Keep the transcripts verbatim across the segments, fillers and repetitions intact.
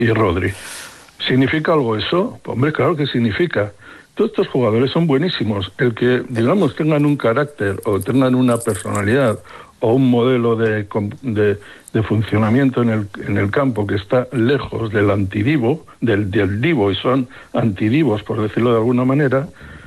y Rodri. ¿Significa algo eso? Pues, hombre, claro que significa. Todos estos jugadores son buenísimos. El que, digamos, tengan un carácter o tengan una personalidad o un modelo de, de, de funcionamiento en el, en el campo que está lejos del antidivo, del, del divo, y son antidivos, por decirlo de alguna manera,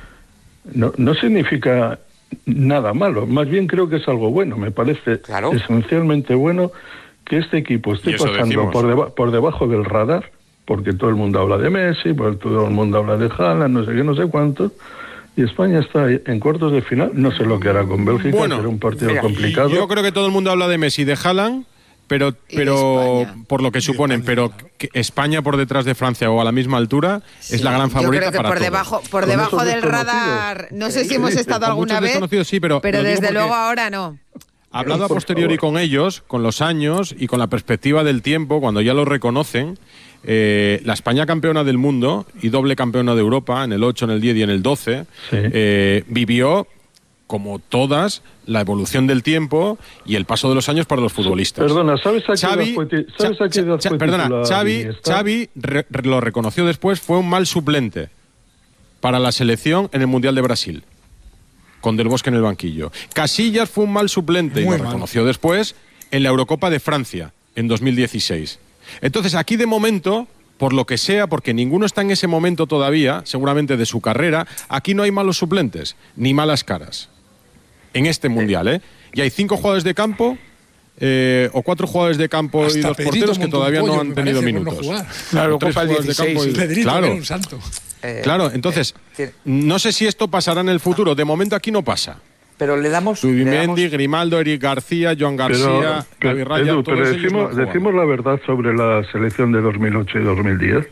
no, no significa nada malo. Más bien creo que es algo bueno. Me parece claro. esencialmente bueno que este equipo esté pasando por, deba, por debajo del radar, porque todo el mundo habla de Messi, porque todo el mundo habla de Haaland, no sé qué, no sé cuánto, y España está en cuartos de final. No sé lo que hará con Bélgica, bueno, será un partido mira, complicado. Yo creo que todo el mundo habla de Messi y de Haaland, pero, pero por lo que suponen, pero que España por detrás de Francia o a la misma altura sí. es la gran favorita. Yo creo que para por todos. debajo, por debajo del radar, no sé si hemos sí, estado alguna vez, sí, pero, pero desde luego ahora no. Hablado a posteriori con ellos, con los años y con la perspectiva del tiempo, cuando ya lo reconocen, eh, la España campeona del mundo y doble campeona de Europa en el ocho, en el diez y en el doce, sí. eh, vivió, como todas, la evolución del tiempo y el paso de los años para los futbolistas. Perdona, ¿sabes a qué Xavi, edad fue, ¿sabes a qué edad fue Perdona, Xavi, Xavi re, re, lo reconoció después, fue un mal suplente para la selección en el Mundial de Brasil, con Del Bosque en el banquillo. Casillas fue un mal suplente Muy y lo mal. reconoció después en la Eurocopa de Francia en dos mil dieciséis. Entonces, aquí de momento, por lo que sea, porque ninguno está en ese momento todavía, seguramente de su carrera, aquí no hay malos suplentes, ni malas caras. En este Mundial, ¿eh? Y hay cinco jugadores de campo, eh, o cuatro jugadores de campo Hasta y dos Pedrito porteros que todavía no han tenido minutos. No claro, tres jugadores de campo y... Pedrito, claro, un santo. Eh, claro, entonces, eh, no sé si esto pasará en el futuro. De momento aquí no pasa. Pero le damos... Zubimendi, damos... Grimaldo, Eric García, Joan García, pero, pero, Raya, Edu, pero decimos, decimos la verdad sobre la selección de dos mil ocho y dos mil diez.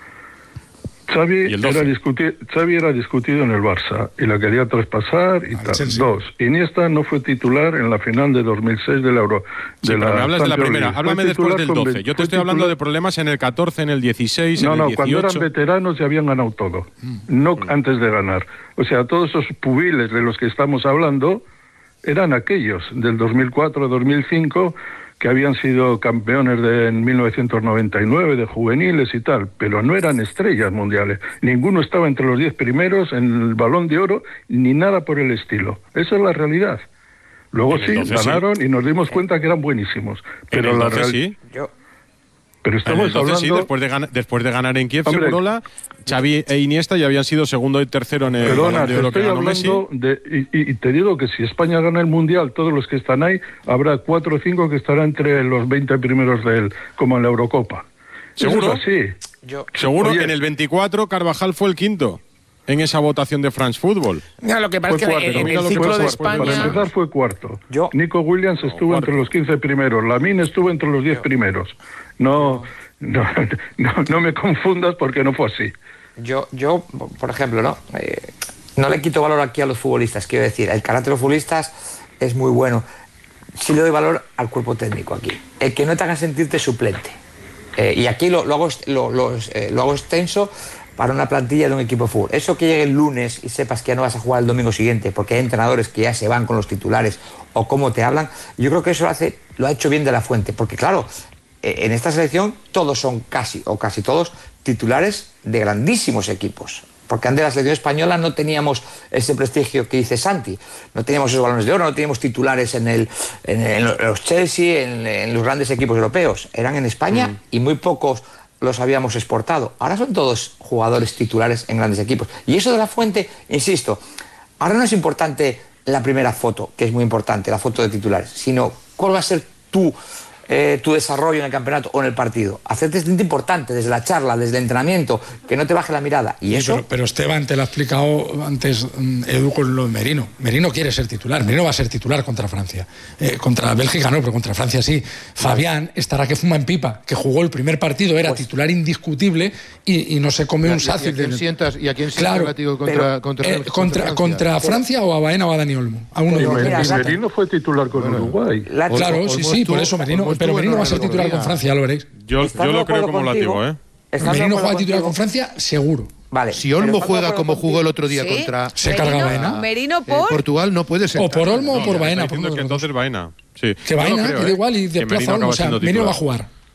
Xavi era, discutir, Xavi era discutido en el Barça y la quería traspasar y tal. Dos, Iniesta no fue titular en la final de dos mil seis de la Euro. Sí, de la me hablas de la primera, háblame después del doce. Yo te estoy hablando de problemas en el catorce, en el dieciséis, no, en el dieciocho. No, no, cuando eran veteranos ya habían ganado todo, no mm. antes de ganar. O sea, todos esos pubiles de los que estamos hablando eran aquellos del dos mil cuatro, dos mil cinco, que habían sido campeones de, en mil novecientos noventa y nueve de juveniles y tal, pero no eran estrellas mundiales. Ninguno estaba entre los diez primeros en el Balón de Oro, ni nada por el estilo. Esa es la realidad. Luego sí, ganaron sí. y nos dimos cuenta que eran buenísimos. Pero la realidad... Sí. Yo... Pero estamos Entonces, hablando... sí, después de, ganar, después de ganar en Kiev, Hombre, Segurola, Xavi e Iniesta ya habían sido segundo y tercero en el Perdona, Balón de Oro que ganó Messi. De, y, y te digo que si España gana el Mundial, todos los que están ahí, habrá cuatro o cinco que estarán entre los veinte primeros de él, como en la Eurocopa. ¿Seguro? Eso es así. Yo, Seguro Oye, que en el veinticuatro Carvajal fue el quinto en esa votación de France Football. Mira, lo que pasa es que cuarto, en, en el ciclo de España... Para empezar fue cuarto. Yo, Nico Williams no, estuvo cuarto. entre los quince primeros. Lamine estuvo entre los diez primeros. No... No, no, no me confundas porque no fue así. Yo, yo por ejemplo, no eh, no le quito valor aquí a los futbolistas. Quiero decir, el carácter de los futbolistas es muy bueno. Sí le doy valor al cuerpo técnico aquí. El que no te haga sentirte suplente. Eh, y aquí lo, lo, hago, lo, lo, eh, lo hago extenso para una plantilla de un equipo de fútbol. Eso que llegue el lunes y sepas que ya no vas a jugar el domingo siguiente porque hay entrenadores que ya se van con los titulares o cómo te hablan, yo creo que eso lo, hace, lo ha hecho bien De La Fuente. Porque claro... en esta selección todos son casi, o casi todos, titulares de grandísimos equipos. Porque antes de la selección española no teníamos ese prestigio que dice Santi. No teníamos esos balones de oro, no teníamos titulares en, el, en, en los Chelsea, en, en los grandes equipos europeos. Eran en España mm. y muy pocos los habíamos exportado. Ahora son todos jugadores titulares en grandes equipos. Y eso De La Fuente, insisto, ahora no es importante la primera foto, que es muy importante, la foto de titulares, sino cuál va a ser tu... Eh, tu desarrollo en el campeonato o en el partido. Hacerte distinto importante desde la charla, desde el entrenamiento, que no te baje la mirada. Y eso... Pero, pero Esteban, te lo ha explicado antes Edu con lo de Merino. Merino quiere ser titular. Merino va a ser titular contra Francia. Eh, contra Bélgica no, pero contra Francia sí. Fabián estará que fuma en pipa, que jugó el primer partido, era pues, titular indiscutible y, y no se come un sacio. ¿Y a quién sientas, y a quién claro, contra, pero, contra, eh, contra, contra, Francia? contra Francia o a Baena o a Dani Olmo. A uno pero, de los dos. Merino fue titular con bueno, Uruguay. La, claro, sí, sí, por eso Merino. Pero Merino va a ser titular con Francia, ya lo veréis. Yo, yo lo creo como lativo, ¿eh? Merino juega titular con Francia, seguro. Vale. Si Olmo juega como jugó el otro día ¿Sí? contra... Se carga Baena. Merino por... Eh, Portugal no puede ser. O por Olmo no, o por Baena. Diciendo que entonces Baena. Sí. Que Baena, no creo, que da igual y desplaza Olmo. O sea, Merino va a jugar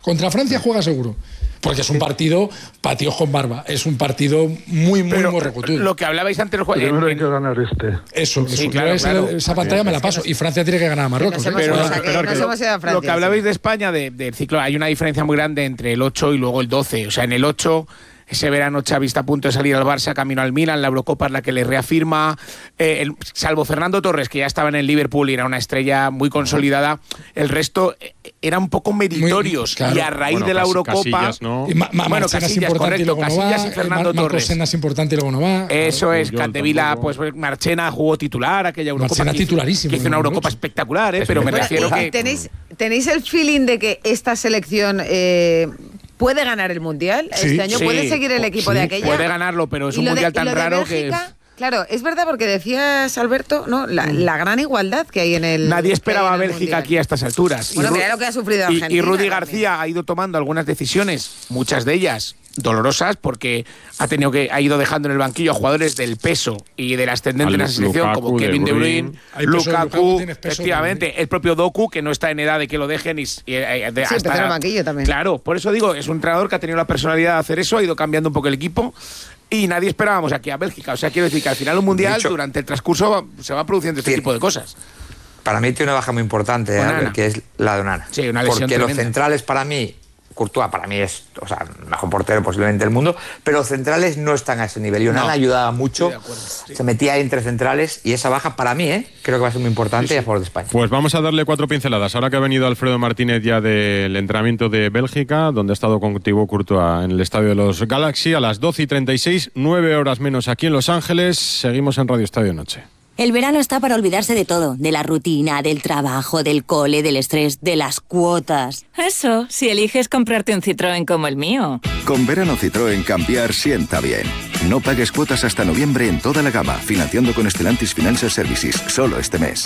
Contra Francia juega seguro. Porque es un partido patíos con barba. Es un partido muy, muy morrecutudo. Lo que hablabais antes... Primero hay que ganar este. Eso, sí, eso. claro, Esa, claro. esa pantalla me la paso. Y Francia tiene que ganar a Marruecos. Que nos ¿eh? hemos, Pero, o sea, que nos hemos ido a Francia, lo que hablabais sí. de España, de, del ciclo, hay una diferencia muy grande entre el ocho y luego el doce. O sea, en el ocho... Ese verano Xavi está a punto de salir al Barça, camino al Milan, la Eurocopa es la que le reafirma, eh, el, salvo Fernando Torres, que ya estaba en el Liverpool y era una estrella muy consolidada, el resto eh, eran un poco meritorios. Muy, claro. Y a raíz bueno, de la Eurocopa... Casillas, ¿no? Y ma, ma, bueno, Casillas Casillas, importante correcto, y luego Casillas no va, y Fernando Mar, Torres. Marcos es importante y luego no va. Eso es, Puyol Capdevila, tampoco. pues Marchena jugó titular, aquella Eurocopa. Marchena que hizo, titularísimo. Que hizo una Eurocopa espectacular, ¿eh? Pero me Bueno, refiero y que... ¿tenéis, ¿Tenéis el feeling de que esta selección... Eh, ¿puede ganar el Mundial Sí, este año? sí, ¿Puede seguir el equipo sí, de aquella? Puede ganarlo, pero es Y un lo de- Mundial y tan lo de raro que... Bélgica, claro, es verdad porque decías, Alberto, ¿no? La, la gran igualdad que hay en el... Nadie esperaba que a hay en el Bélgica Mundial. aquí a estas alturas. Bueno, Y Ru- mira lo que ha sufrido y- Argentina Y, Rudy también. García ha ido tomando algunas decisiones, muchas de ellas dolorosas, porque ha tenido que ha ido dejando en el banquillo a jugadores del peso y del ascendente en la selección, Lukaku, como Kevin De De Bruyne. Bruyne, Hay peso, Lukaku, Lukaku tiene peso efectivamente, también. el propio Doku, que no está en edad de que lo dejen y, y- y- de- Sí, empezó en el banquillo también. Claro, por eso digo, es un entrenador que ha tenido la personalidad de hacer eso, ha ido cambiando un poco el equipo. Y nadie esperábamos aquí a Bélgica. O sea, quiero decir que al final un mundial, De hecho, durante el transcurso, va- se va produciendo este sí. tipo de cosas. Para mí tiene una baja muy importante, Onana. Albert, que es la de Onana. Sí, una lesión Porque los tremenda. centrales para mí, Courtois para mí es, o sea, el mejor portero posiblemente del mundo, pero los centrales no están a ese nivel. Y Onana No. ayudaba mucho, Estoy de acuerdo, sí. se metía ahí entre centrales y esa baja para mí, ¿eh? creo que va a ser muy importante y a favor de España. Pues vamos a darle cuatro pinceladas. Ahora que ha venido Alfredo Martínez ya del entrenamiento de Bélgica, donde ha estado con Thibaut Courtois en el estadio de los Galaxy, a las doce y treinta y seis, nueve horas menos aquí en Los Ángeles. Seguimos en Radio Estadio Noche. El verano está para olvidarse de todo, de la rutina, del trabajo, del cole, del estrés, de las cuotas. Eso, si eliges comprarte un Citroën como el mío. Con verano Citroën cambiar sienta bien. No pagues cuotas hasta noviembre en toda la gama, financiando con Stellantis Financial Services, solo este mes.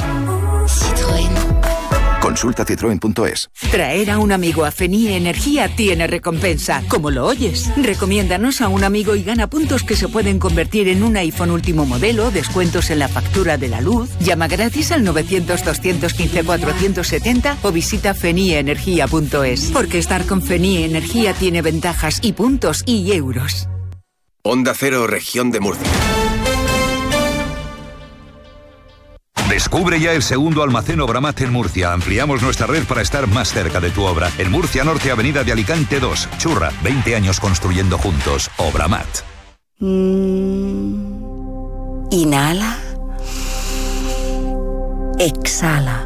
Citroën. Consulta citroen punto es. Traer a un amigo a Fenie Energía tiene recompensa, como lo oyes. Recomiéndanos a un amigo y gana puntos que se pueden convertir en un iPhone último modelo, descuentos en la factura de la luz. Llama gratis al novecientos, doscientos quince, cuatrocientos setenta o visita fenie energía punto es. Porque estar con Fenie Energía tiene ventajas y puntos y euros. Onda Cero, Región de Murcia. Descubre ya el segundo almacén Obramat en Murcia. Ampliamos nuestra red para estar más cerca de tu obra. En Murcia Norte, Avenida de Alicante dos. Churra, veinte años construyendo juntos. Obramat. Mm. Inhala. Exhala.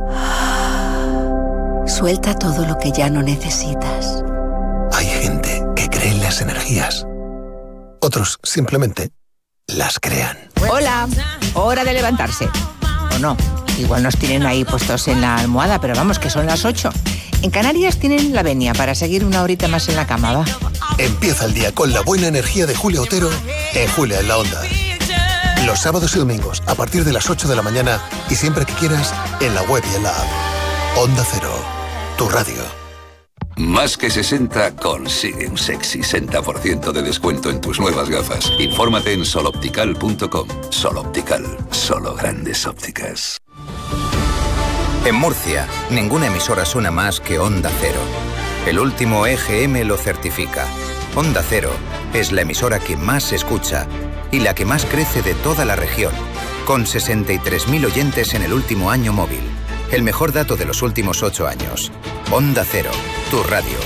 Suelta todo lo que ya no necesitas. Hay gente que cree en las energías. Otros simplemente las crean. Hola, hora de levantarse. O no, igual nos tienen ahí puestos en la almohada, pero vamos, que son las ocho. En Canarias tienen la venia para seguir una horita más en la cama, va. Empieza el día con la buena energía de Julia Otero en Julia en la Onda. Los sábados y domingos a partir de las ocho de la mañana y siempre que quieras en la web y en la app. Onda Cero, tu radio. Más que sesenta consigue un sexy sesenta por ciento de descuento en tus nuevas gafas. Infórmate en soloptical punto com. Soloptical, solo grandes ópticas. En Murcia, ninguna emisora suena más que Onda Cero. El último E G M lo certifica. Onda Cero es la emisora que más se escucha y la que más crece de toda la región, con sesenta y tres mil oyentes en el último año móvil. El mejor dato de los últimos ocho años. Onda Cero, tu radio.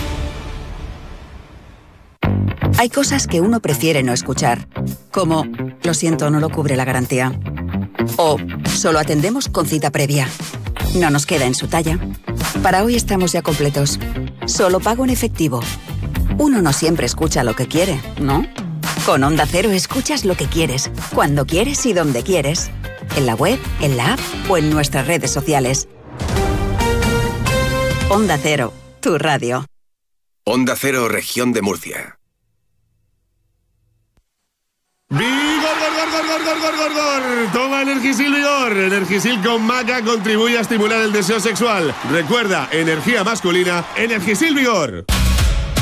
Hay cosas que uno prefiere no escuchar, como lo siento, no lo cubre la garantía. O solo atendemos con cita previa. No nos queda en su talla. Para hoy estamos ya completos. Solo pago en efectivo. Uno no siempre escucha lo que quiere, ¿no? Con Onda Cero escuchas lo que quieres, cuando quieres y donde quieres. En la web, en la app o en nuestras redes sociales. Onda Cero, tu radio. Onda Cero, Región de Murcia. ¡Vigor, gor, gor, gor, gor, gor, gor, gor! Toma Energisil Vigor. Energisil con maca contribuye a estimular el deseo sexual. Recuerda, energía masculina, Energisil Vigor.